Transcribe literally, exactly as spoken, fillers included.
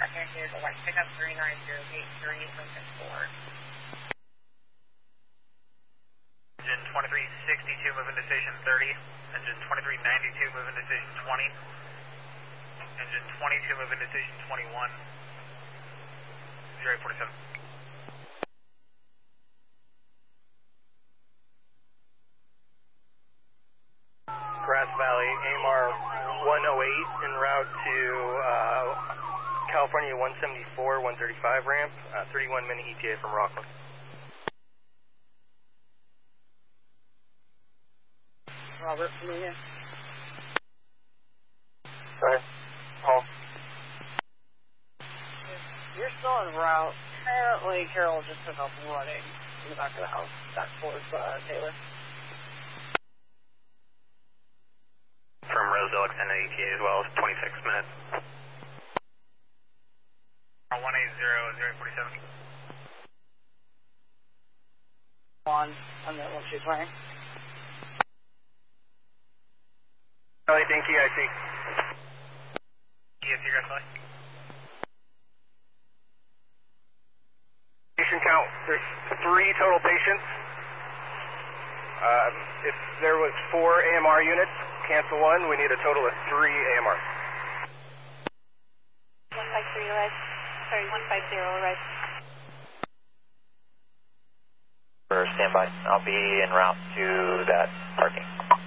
tracking here to white pickup three nine zero eight three Lincoln four. Engine twenty-three sixty-two moving to station thirty. Engine twenty-three ninety-two moving to station twenty. Engine twenty-two moving to station twenty-one. zero eight four seven. Grass Valley, A M R one oh eight en route to uh, California one seventy-four, one thirty-five ramp, uh, thirty-one minute E T A from Rockland. Robert, Familia. Go ahead. Paul. You're still en route. Apparently, Carol just took off running in the back of the house, back towards uh, Taylor. From Rosedale extended E T A as well as twenty-six minutes. one eight zero, zero eight four seven. On, on the one she's wearing. Charlie Dinky, I see. Yes, you guys play? Patient count, there's three total patients. Um, if there was four A M R units, cancel one. We need a total of three A M R. one five three, red. Sorry, one five zero, red. For standby. I'll be en route to that parking.